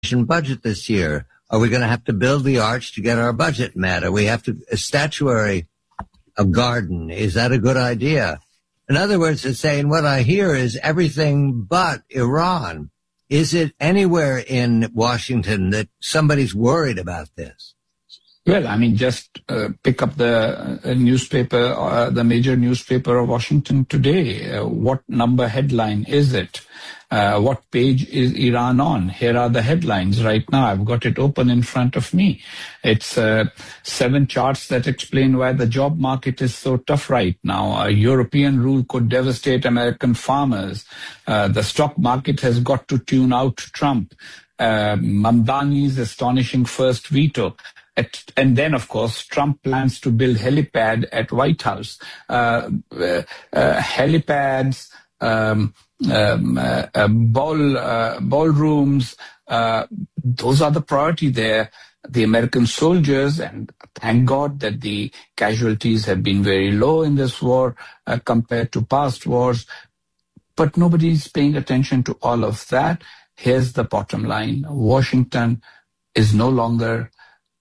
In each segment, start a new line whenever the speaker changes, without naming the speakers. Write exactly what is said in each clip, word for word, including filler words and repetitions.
budget this year? Are we going to have to build the arch to get our budget met? Or we have to a statuary, a garden? Is that a good idea? In other words, it's saying what I hear is everything but Iran. Is it anywhere in Washington that somebody's worried about this?
Well, I mean, just uh, pick up the uh, newspaper, uh, the major newspaper of Washington today. Uh, what number headline is it? Uh, what page is Iran on? Here are the headlines right now. I've got it open in front of me. It's uh, seven charts that explain why the job market is so tough right now. A European rule could devastate American farmers. Uh, the stock market has got to tune out Trump. Uh, Mamdani's astonishing first veto. At, and then, of course, Trump plans to build helipad at White House. Uh, uh, uh, helipads, um, um, uh, uh, ball, uh, ballrooms, uh, those are the priority there. The American soldiers, and thank God that the casualties have been very low in this war uh, compared to past wars. But nobody's paying attention to all of that. Here's the bottom line. Washington is no longer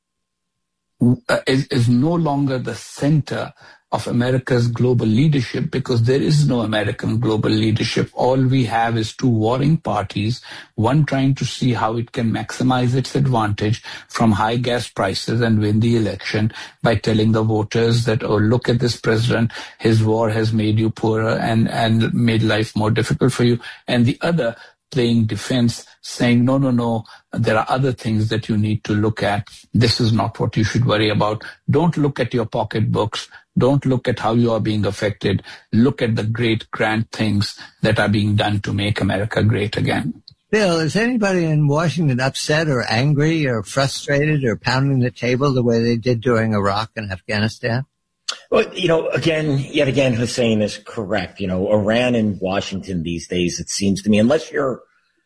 Uh, is, is no longer the center of America's global leadership, because there is no American global leadership. All we have is two warring parties, one trying to see how it can maximize its advantage from high gas prices and win the election by telling the voters that, oh, look at this president, his war has made you poorer and, and made life more difficult for you. And the other playing defense, saying, no, no, no, there are other things that you need to look at. This is not what you should worry about. Don't look at your pocketbooks. Don't look at how you are being affected. Look at the great, grand things that are being done to make America great again.
Bill, is anybody in Washington upset or angry or frustrated or pounding the table the way they did during Iraq and Afghanistan?
Well, you know, again, yet again, Hussein is correct. You know, Iran and Washington these days, it seems to me, unless you're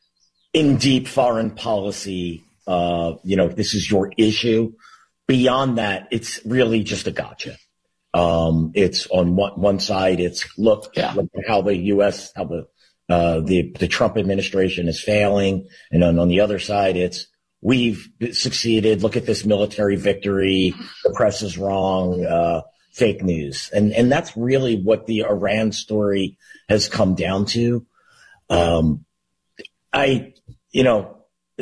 in deep foreign policy, uh, you know, this is your issue. Beyond that, it's really just a gotcha. Um, it's on one, one side, it's look, yeah. look at how the U S, how the, uh, the, the Trump administration is failing. And on, on the other side, it's we've succeeded. Look at this military victory. The press is wrong. Uh, fake news. And, and that's really what the Iran story has come down to. Um, I, you know,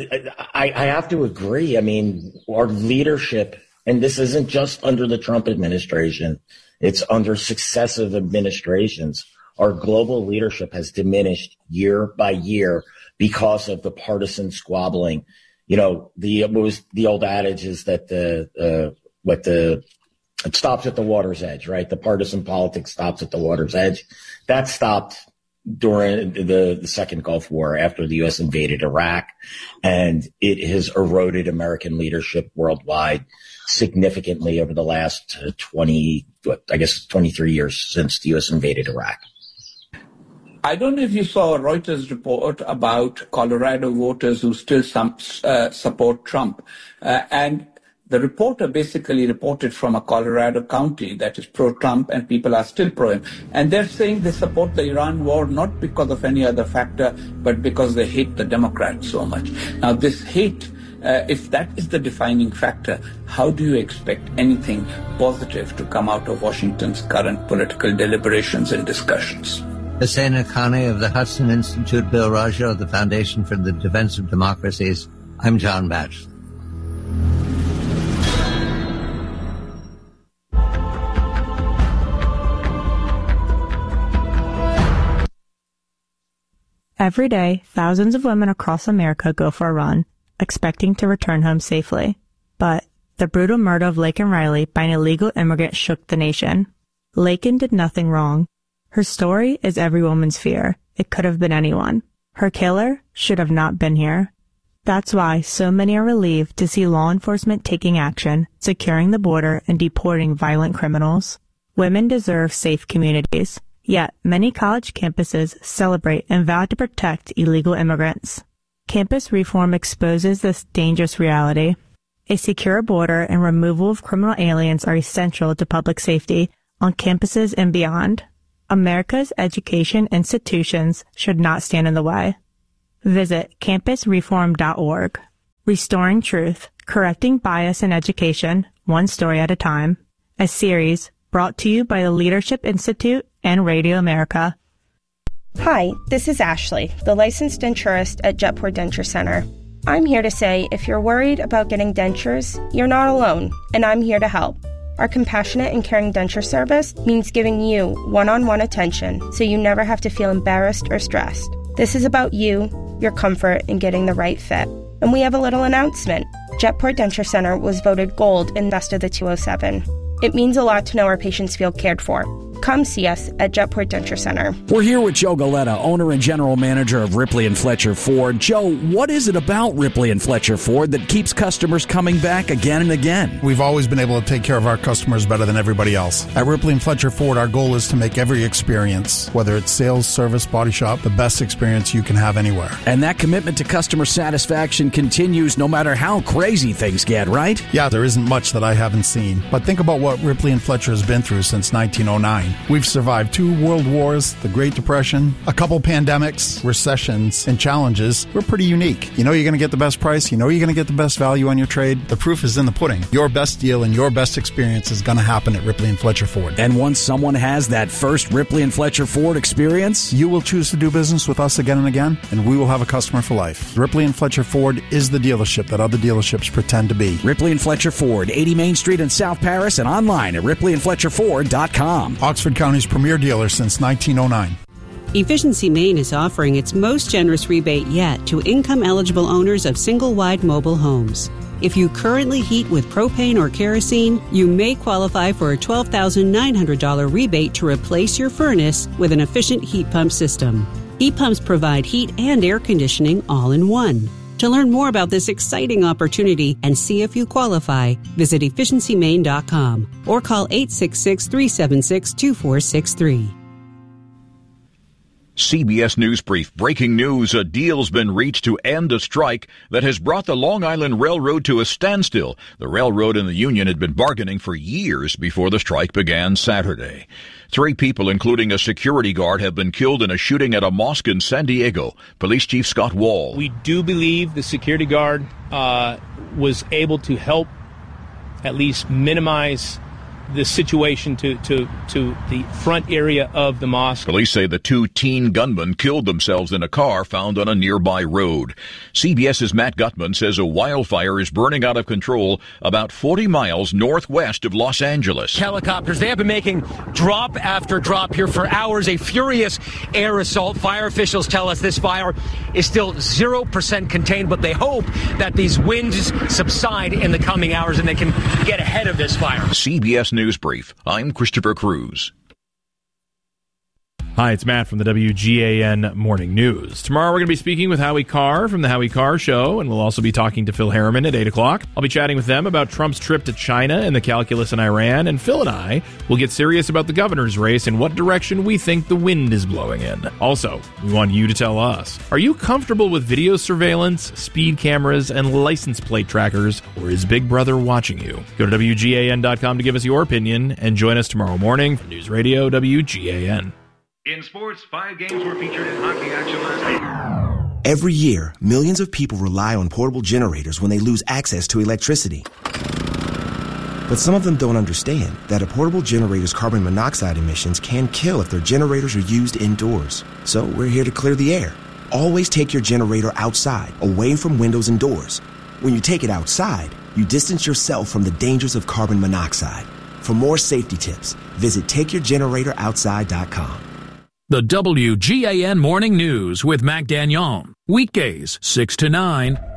I, I have to agree. I mean, our leadership, and this isn't just under the Trump administration, it's under successive administrations. Our global leadership has diminished year by year because of the partisan squabbling. You know, the, what was the old adage is that the, uh, what the, it stops at the water's edge, right? The partisan politics stops at the water's edge. That stopped during the, the second Gulf War after the U S invaded Iraq, and it has eroded American leadership worldwide significantly over the last twenty, I guess twenty-three years since the U S invaded Iraq.
I don't know if you saw a Reuters report about Colorado voters who still some, uh, support Trump. Uh, and the reporter basically reported from a Colorado county that is pro-Trump, and people are still pro him. And they're saying they support the Iran war not because of any other factor, but because they hate the Democrats so much. Now, this hate, uh, if that is the defining factor, how do you expect anything positive to come out of Washington's current political deliberations and discussions?
Hussein Haqqani of the Hudson Institute, Bill Raggio of the Foundation for the Defense of Democracies. I'm John Batchelor.
Every day, thousands of women across America go for a run, expecting to return home safely. But the brutal murder of Laken Riley by an illegal immigrant shook the nation. Laken did nothing wrong. Her story is every woman's fear. It could have been anyone. Her killer should have not been here. That's why so many are relieved to see law enforcement taking action, securing the border, and deporting violent criminals. Women deserve safe communities. Yet, many college campuses celebrate and vow to protect illegal immigrants. Campus reform exposes this dangerous reality. A secure border and removal of criminal aliens are essential to public safety on campuses and beyond. America's education institutions should not stand in the way. Visit campus reform dot org. Restoring Truth, Correcting Bias in Education, One Story at a Time, a series brought to you by the Leadership Institute and Radio America.
Hi, this is Ashley, the licensed denturist at Jetport Denture Center. I'm here to say if you're worried about getting dentures, you're not alone, and I'm here to help. Our compassionate and caring denture service means giving you one-on-one attention so you never have to feel embarrassed or stressed. This is about you, your comfort, and getting the right fit. And we have a little announcement. Jetport Denture Center was voted gold in Best of the two oh seven. It means a lot to know our patients feel cared for. Come see us at Jetport Denture Center.
We're here with Joe Galetta, owner and general manager of Ripley and Fletcher Ford. Joe, what is it about Ripley and Fletcher Ford that keeps customers coming back again and again?
We've always been able to take care of our customers better than everybody else. At Ripley and Fletcher Ford, our goal is to make every experience, whether it's sales, service, body shop, the best experience you can have anywhere.
And that commitment to customer satisfaction continues no matter how crazy things get, right?
Yeah, there isn't much that I haven't seen. But think about what Ripley and Fletcher has been through since nineteen oh nine. We've survived two world wars, the Great Depression, a couple pandemics, recessions, and challenges. We're pretty unique. You know you're going to get the best price. You know you're going to get the best value on your trade. The proof is in the pudding. Your best deal and your best experience is going to happen at Ripley and Fletcher Ford.
And once someone has that first Ripley and Fletcher Ford experience,
you will choose to do business with us again and again, and we will have a customer for life. Ripley and Fletcher Ford is the dealership that other dealerships pretend to be.
Ripley and Fletcher Ford, eighty Main Street in South Paris, and online at ripley and fletcher ford dot com.
Oxford County's premier dealer since nineteen oh nine.
Efficiency Maine is offering its most generous rebate yet to income-eligible owners of single-wide mobile homes. If you currently heat with propane or kerosene, you may qualify for a twelve thousand nine hundred dollars rebate to replace your furnace with an efficient heat pump system. Heat pumps provide heat and air conditioning all in one. To learn more about this exciting opportunity and see if you qualify, visit efficiency maine dot com or call eight six six, three seven six, two four six three.
C B S News Brief. Breaking news. A deal's been reached to end a strike that has brought the Long Island Railroad to a standstill. The railroad and the union had been bargaining for years before the strike began Saturday. Three people, including a security guard, have been killed in a shooting at a mosque in San Diego. Police Chief Scott Wall.
We do believe the security guard uh, was able to help at least minimize the situation to, to, to the front area of the mosque.
Police say the two teen gunmen killed themselves in a car found on a nearby road. CBS's Matt Gutman says a wildfire is burning out of control about forty miles northwest of Los Angeles.
Helicopters, they have been making drop after drop here for hours. A furious air assault. Fire officials tell us this fire is still zero percent contained, but they hope that these winds subside in the coming hours and they can get ahead of this fire.
C B S News Brief. I'm Christopher Cruz.
Hi, it's Matt from the W G A N Morning News. Tomorrow we're going to be speaking with Howie Carr from the Howie Carr Show, and we'll also be talking to Phil Harriman at eight o'clock. I'll be chatting with them about Trump's trip to China and the calculus in Iran, and Phil and I will get serious about the governor's race and what direction we think the wind is blowing in. Also, we want you to tell us, are you comfortable with video surveillance, speed cameras, and license plate trackers, or is Big Brother watching you? Go to W G A N dot com to give us your opinion, and join us tomorrow morning for News Radio W G A N.
In sports, five games were featured in hockey action last night.
Every year, millions of people rely on portable generators when they lose access to electricity. But some of them don't understand that a portable generator's carbon monoxide emissions can kill if their generators are used indoors. So we're here to clear the air. Always take your generator outside, away from windows and doors. When you take it outside, you distance yourself from the dangers of carbon monoxide. For more safety tips, visit take your generator outside dot com.
The W G A N Morning News with Mac Dagnon. Weekdays, six to nine